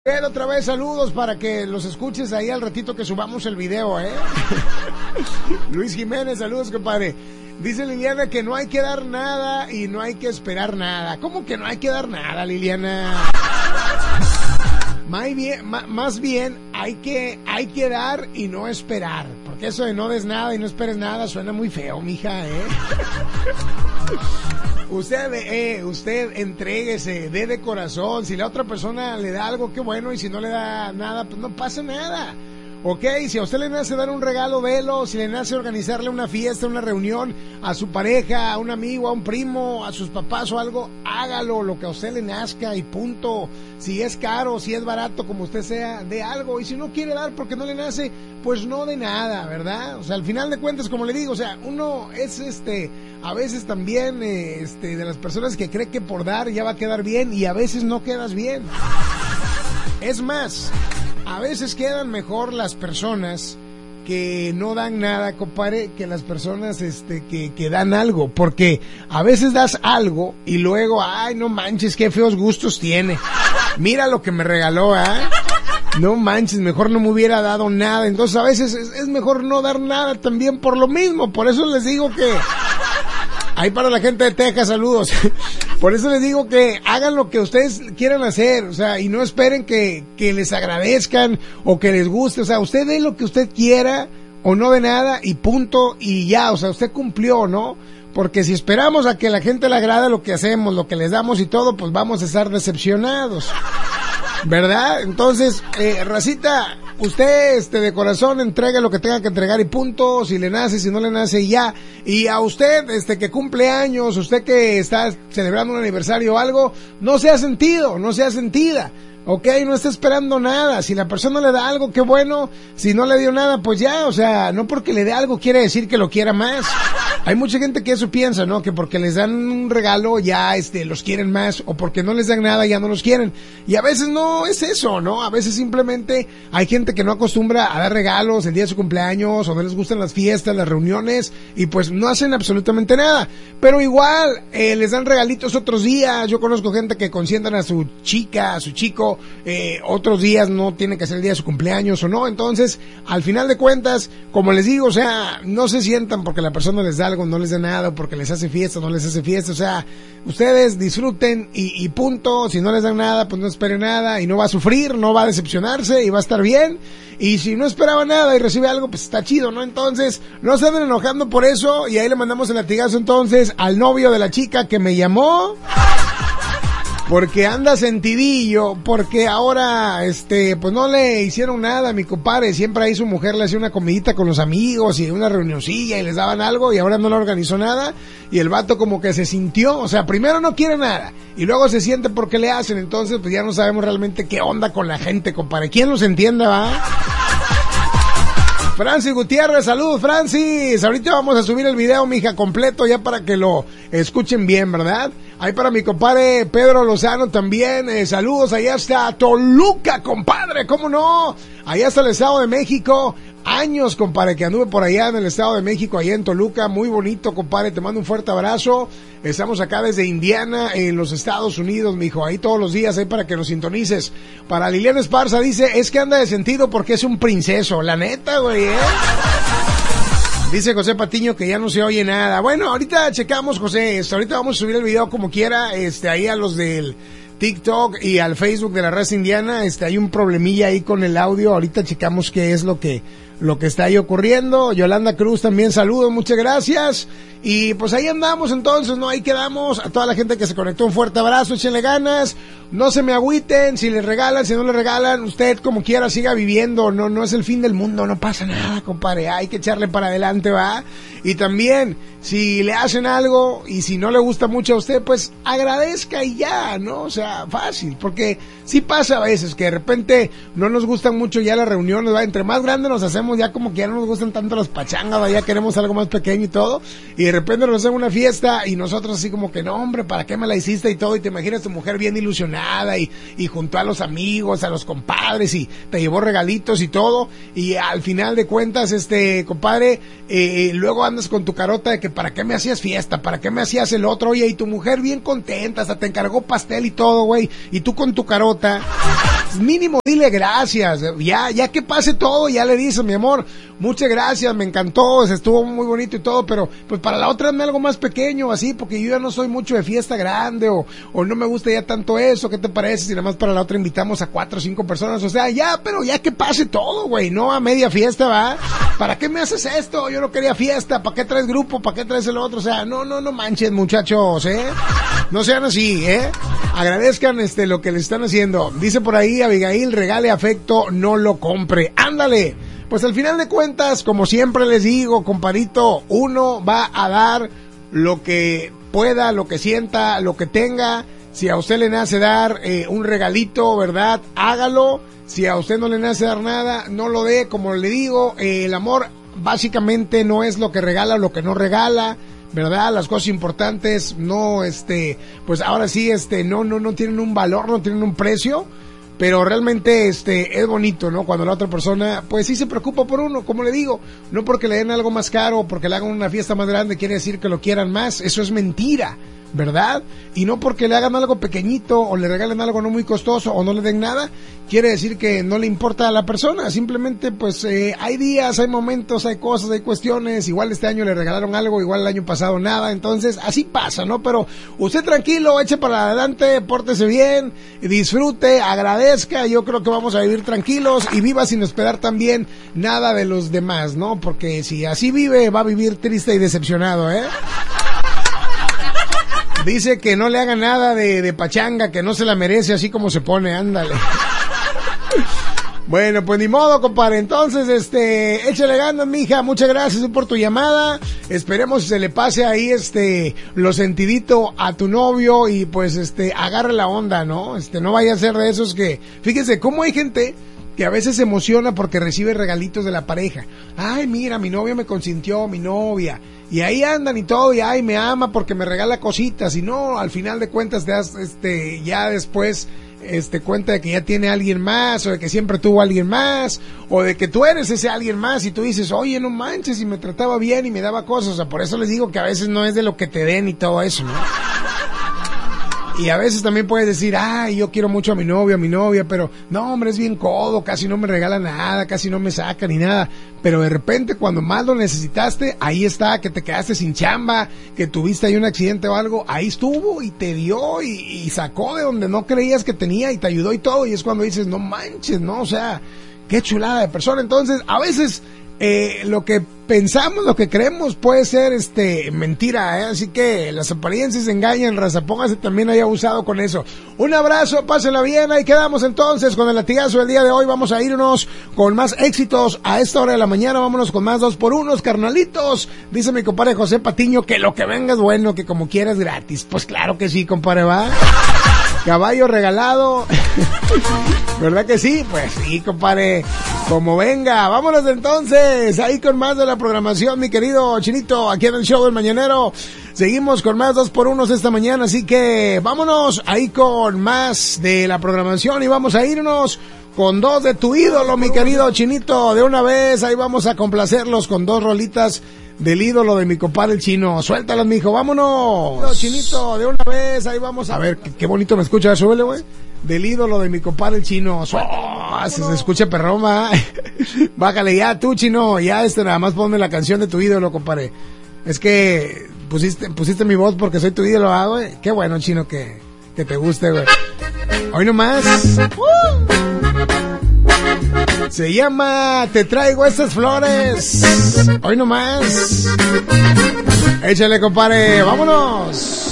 Otra vez saludos para que los escuches ahí al ratito que subamos el video, Luis Jiménez, saludos, compadre. Dice Liliana que no hay que dar nada y no hay que esperar nada. ¿Cómo que no hay que dar nada, Liliana? Más bien hay que dar y no esperar. Porque eso de no des nada y no esperes nada suena muy feo, mija, Usted entréguese, dé de corazón. Si la otra persona le da algo, qué bueno. Y si no le da nada, pues no pasa nada. Ok, si a usted le nace dar un regalo, délo. Si le nace organizarle una fiesta, una reunión a su pareja, a un amigo, a un primo, a sus papás o algo, hágalo, lo que a usted le nazca y punto. Si es caro, si es barato, como usted sea, dé algo. Y si no quiere dar porque no le nace, pues no de nada, ¿verdad? O sea, al final de cuentas, como le digo, o sea, uno es a veces también de las personas que cree que por dar ya va a quedar bien y a veces no quedas bien. Es más, a veces quedan mejor las personas que no dan nada, compadre, que las personas que dan algo, porque a veces das algo y luego, ay, no manches, qué feos gustos tiene. Mira lo que me regaló, No manches, mejor no me hubiera dado nada. Entonces a veces es mejor no dar nada también por lo mismo. Por eso les digo que ahí para la gente de Texas, saludos. Por eso les digo que hagan lo que ustedes quieran hacer, o sea, y no esperen que les agradezcan o que les guste, o sea, usted dé lo que usted quiera o no de nada y punto y ya, o sea, usted cumplió, ¿no? Porque si esperamos a que la gente le agrade lo que hacemos, lo que les damos y todo, pues vamos a estar decepcionados, ¿verdad? Entonces, racita, usted de corazón entregue lo que tenga que entregar y punto. Si le nace, si no le nace, ya. Y a usted que cumple años, usted que está celebrando un aniversario o algo, no sea sentido, no sea sentida, ok, no está esperando nada. Si la persona le da algo, qué bueno. Si no le dio nada, pues ya, o sea, no porque le dé algo quiere decir que lo quiera más. Hay mucha gente que eso piensa, ¿no? Que porque les dan un regalo ya los quieren más, o porque no les dan nada ya no los quieren. Y a veces no es eso, ¿no? A veces simplemente hay gente que no acostumbra a dar regalos el día de su cumpleaños, o no les gustan las fiestas, las reuniones, y pues no hacen absolutamente nada. Pero igual les dan regalitos otros días. Yo conozco gente que consientan a su chica, a su chico, otros días no tiene que ser el día de su cumpleaños o no. Entonces, al final de cuentas, como les digo, o sea, no se sientan porque la persona les da algo, no les da nada, porque les hace fiesta, no les hace fiesta. O sea, ustedes disfruten y punto. Si no les dan nada, pues no esperen nada y no va a sufrir, no va a decepcionarse y va a estar bien. Y si no esperaba nada y recibe algo, pues está chido, ¿no? Entonces, no se anden enojando por eso. Y ahí le mandamos el latigazo entonces al novio de la chica que me llamó, porque anda sentidillo, porque ahora, pues no le hicieron nada a mi compadre. Siempre ahí su mujer le hacía una comidita con los amigos y una reunioncilla y les daban algo, y ahora no le organizó nada. Y el vato como que se sintió, o sea, primero no quiere nada y luego se siente porque le hacen. Entonces, pues ya no sabemos realmente qué onda con la gente, compadre. ¿Quién los entiende, va? Francis Gutiérrez, saludos, Francis. Ahorita vamos a subir el video, mija, completo, ya para que lo escuchen bien, ¿verdad? Ahí para mi compadre Pedro Lozano también, saludos, allá está Toluca, compadre, ¿cómo no? Allá está el Estado de México. Años, compadre, que anduve por allá en el Estado de México, allá en Toluca, muy bonito, compadre, te mando un fuerte abrazo. Estamos acá desde Indiana, en los Estados Unidos, mijo, ahí todos los días, ahí para que nos sintonices. Para Liliana Esparza dice, es que anda de sentido porque es un princeso, la neta, güey, Dice José Patiño que ya no se oye nada. Bueno, ahorita checamos, José, ahorita vamos a subir el video como quiera, ahí a los del TikTok y al Facebook de la raza indiana, hay un problemilla ahí con el audio. Ahorita checamos qué es lo que está ahí ocurriendo. Yolanda Cruz también, saludos, muchas gracias. Y pues ahí andamos entonces, ¿no? Ahí quedamos. A toda la gente que se conectó, un fuerte abrazo, échenle ganas. No se me agüiten, si les regalan, si no les regalan, usted como quiera siga viviendo, no es el fin del mundo, no pasa nada, compadre, hay que echarle para adelante, ¿va? Y también, si le hacen algo y si no le gusta mucho a usted, pues agradezca y ya, ¿no? O sea, fácil, porque sí pasa a veces que de repente no nos gustan mucho ya las reuniones, ¿va? Entre más grandes nos hacemos estamos ya como que ya no nos gustan tanto las pachangas, ya queremos algo más pequeño y todo, y de repente nos hacen una fiesta y nosotros así como que no, hombre, ¿para qué me la hiciste y todo? Y te imaginas tu mujer bien ilusionada y junto a los amigos, a los compadres, y te llevó regalitos y todo, y al final de cuentas, compadre, luego andas con tu carota de que ¿para qué me hacías fiesta? ¿Para qué me hacías el otro? Oye, y tu mujer bien contenta, hasta te encargó pastel y todo, güey, y tú con tu carota, mínimo dile gracias, ya que pase todo, ya le dices, mi amor, muchas gracias, me encantó, estuvo muy bonito y todo, pero pues para la otra dame algo más pequeño, así, porque yo ya no soy mucho de fiesta grande, o no me gusta ya tanto eso, ¿qué te parece? Si nada más para la otra invitamos a 4 o 5 personas, o sea, ya, pero ya que pase todo, güey, no a media fiesta, ¿va? ¿Para qué me haces esto? Yo no quería fiesta, ¿para qué traes grupo? ¿Para qué traes el otro? O sea, no manches, muchachos, no sean así, agradezcan lo que les están haciendo. Dice por ahí Abigail, regale afecto, no lo compre. ¡Ándale! Pues al final de cuentas, como siempre les digo, compadrito, uno va a dar lo que pueda, lo que sienta, lo que tenga. Si a usted le nace dar un regalito, ¿verdad? Hágalo. Si a usted no le nace dar nada, no lo dé. Como le digo, el amor básicamente no es lo que regala o lo que no regala, ¿verdad? Las cosas importantes no, pues ahora sí, no tienen un valor, no tienen un precio, pero realmente, es bonito, ¿no? Cuando la otra persona, pues sí se preocupa por uno, como le digo, no porque le den algo más caro, porque le hagan una fiesta más grande, quiere decir que lo quieran más, eso es mentira, ¿verdad? Y no porque le hagan algo pequeñito o le regalen algo no muy costoso o no le den nada, quiere decir que no le importa a la persona. Simplemente pues hay días, hay momentos, hay cosas, hay cuestiones. Igual este año le regalaron algo, igual el año pasado nada, entonces así pasa, ¿no? Pero usted tranquilo, eche para adelante, pórtese bien, disfrute, agradezca. Yo creo que vamos a vivir tranquilos y viva sin esperar también nada de los demás, ¿no? Porque si así vive, va a vivir triste y decepcionado, Dice que no le haga nada de pachanga, que no se la merece así como se pone, ándale. Bueno, pues ni modo, compadre. Entonces, échale ganas, mija. Muchas gracias por tu llamada. Esperemos que se le pase ahí, lo sentidito a tu novio y pues, agarre la onda, ¿no? No vaya a ser de esos que, fíjense cómo hay gente que a veces se emociona porque recibe regalitos de la pareja. Ay, mira, mi novio me consintió, mi novia. Y ahí andan y todo, y ay, me ama porque me regala cositas. Y no, al final de cuentas te das, ya después, cuenta de que ya tiene alguien más, o de que siempre tuvo alguien más, o de que tú eres ese alguien más, y tú dices, oye, no manches, y me trataba bien y me daba cosas. O sea, por eso les digo que a veces no es de lo que te den y todo eso, ¿no? Y a veces también puedes decir, ay, yo quiero mucho a mi novio, a mi novia, pero no, hombre, es bien codo, casi no me regala nada, casi no me saca ni nada. Pero de repente, cuando más lo necesitaste, ahí está, que te quedaste sin chamba, que tuviste ahí un accidente o algo, ahí estuvo y te dio y sacó de donde no creías que tenía y te ayudó y todo. Y es cuando dices, no manches, ¿no? O sea, qué chulada de persona. Entonces, a veces lo que pensamos, lo que creemos puede ser mentira, así que las apariencias engañan, raza, póngase también ahí abusado con eso. Un abrazo, pásenla bien, ahí quedamos entonces con el latigazo del día de hoy. Vamos a irnos con más éxitos a esta hora de la mañana, vámonos con más 2x1, carnalitos. Dice mi compadre José Patiño que lo que venga es bueno, que como quieras gratis. Pues claro que sí, compadre, va. Caballo regalado. ¿Verdad que sí? Pues sí, compadre, como venga. Vámonos entonces, ahí con más de la programación, mi querido Chinito, aquí en el show del Mañanero. Seguimos con más 2x1 esta mañana, así que vámonos ahí con más de la programación y vamos a irnos con 2 de tu ídolo, mi querido Chinito. De una vez, ahí vamos a complacerlos con 2 rolitas del ídolo de mi compadre el Chino. Suéltalas, mijo, vámonos. Chinito, de una vez, ahí vamos a ver, qué bonito me escucha, súbele, güey. Del ídolo de mi compadre el Chino. Se escucha perroma. Bájale ya tú, Chino, ya nada más ponme la canción de tu ídolo, compadre. Es que pusiste mi voz porque soy tu ídolo, güey. Qué bueno, Chino, que te guste, güey. Hoy nomás. Se llama Te traigo estas flores. Hoy nomás. Échale, compadre, vámonos.